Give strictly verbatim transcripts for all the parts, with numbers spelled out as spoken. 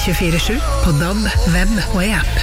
tjuefire sju på D A B, web og e-app.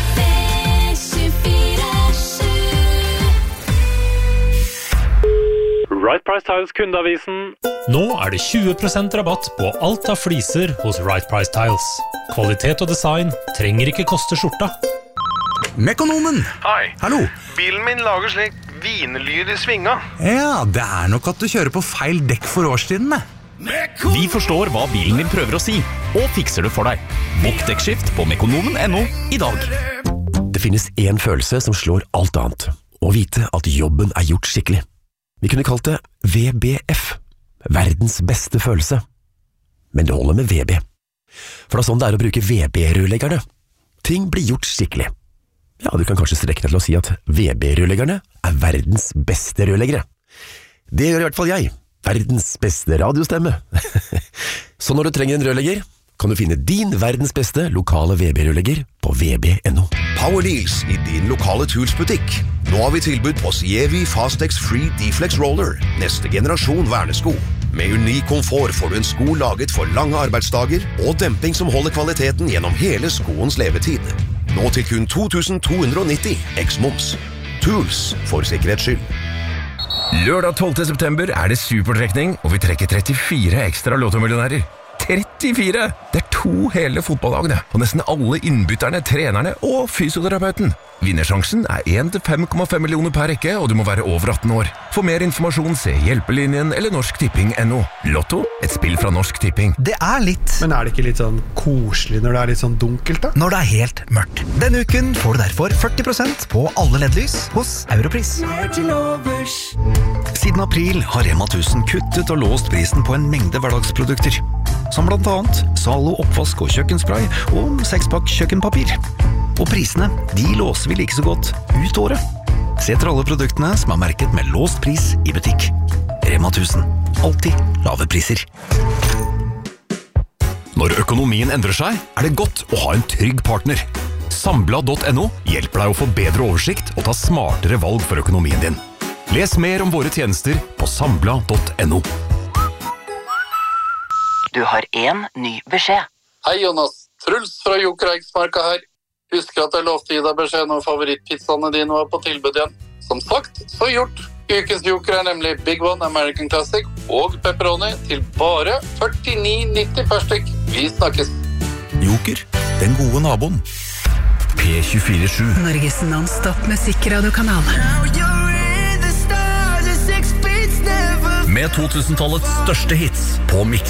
Right Price Tiles kundeavisen. Nå er det tjue prosent rabatt på alt av fliser hos Right Price Tiles. Kvalitet og design trenger ikke koste skjorta. Mekonomen! Hei. Hallo. Bilen min lager slik vinlyd i svinga. Ja, det er nok at du kjører på feil dekk for årstiden med. Vi forstår hva bilen din prøver å si, og fikser det for deg. Bokk dekkskift på mekonomen punktum no i dag. Det finnes en følelse som slår alt annet. Å vite at jobben er gjort skikkelig. Vi kunne kalt det V B F. Verdens beste følelse. Men det holder med V B. For det er sånn det er å bruke V B-rørleggerne. Ting blir gjort skikkelig. Ja, du kan kanskje strekke deg til å si at V B-rørleggerne er verdens beste rørleggere. Det gjør i hvert fall jeg. Verdens beste radiostemme. Så når du trenger en rørlegger, kan du finne din verdens beste lokale V B-rørlegger på v b punktum no. Power Deals i din lokale Tools-butikk. Nå har vi tilbud på Sievi Fastex Free Deflex Roller, neste generasjon vernesko. Med unik komfort får du en sko laget for lange arbeidsdager og demping som holder kvaliteten gjennom hele skoens levetid. Nå til kun to tusen to hundre nitti, eks-moms. Tools for sikkerhets skyld. Lørdag tolvte september er det supertrekning, og vi trekker trettifire ekstra lottomillionærer. trettifire! Det er to hele fotballlagene, og nesten alle innbytterne, trenerne og fysioterapeuten. Vinnersjansen er en til fem komma fem millioner per rekke, og du må være over atten år. For mer informasjon, se Hjelpelinjen eller Norsk Tipping punktum no. Lotto, et spill fra Norsk Tipping. Det er litt. Men er det ikke litt sånn koselig når det er litt sånn dunkelt da? Når det er helt mørkt. Denne uken får du derfor førti prosent på alle L E D-lys hos Europris. Siden april har Rema tusen kuttet og låst prisen på en mengde hverdagsprodukter. Som blant annet Zalo oppvask og kjøkkenspray og sekspakk kjøkkenpapir. Og prisene, de låser vi like så godt ut året. Se etter alle produktene som er merket med låst pris i butikk. Rema tusen. Alltid lave priser. Når økonomien endrer seg, er det godt å ha en trygg partner. Sambla punktum no hjelper deg å få bedre oversikt og ta smartere valg for økonomien din. Les mer om våre tjenester på sambla punktum no. Du har en ny beskjed. Hei Jonas, Truls fra Joker Eiksmarka her. Husker at jeg lovte å gi deg beskjed når favorittpizzaene dine var på tilbud igjen. Som sagt, så gjort. Ukens Joker er nemlig Big One American Classic og pepperoni til bare førtini nitti per stykk. Vi snakkes. Joker, den gode naboen. P tjuefire sju. Norges non-stop musikkradiokanal. Med to tusen-tallets største hits på Mix